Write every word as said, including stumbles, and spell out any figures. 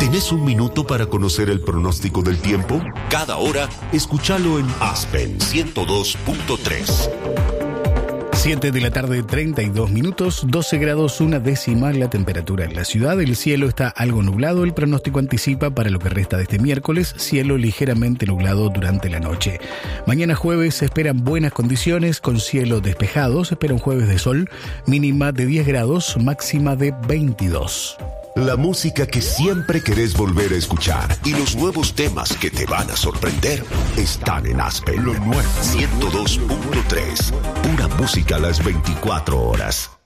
¿Tenés un minuto para conocer el pronóstico del tiempo? Cada hora, escúchalo en Aspen ciento dos punto tres. siete de la tarde, treinta y dos minutos, doce grados, una décima la temperatura en la ciudad. El cielo está algo nublado. El pronóstico anticipa para lo que resta de este miércoles, cielo ligeramente nublado durante la noche. Mañana jueves se esperan buenas condiciones con cielo despejado. Se espera un jueves de sol, mínima de diez grados, máxima de veintidós. La música que siempre querés volver a escuchar y los nuevos temas que te van a sorprender están en Aspen. Lo nuevo ciento dos punto tres. Pura música a las veinticuatro horas.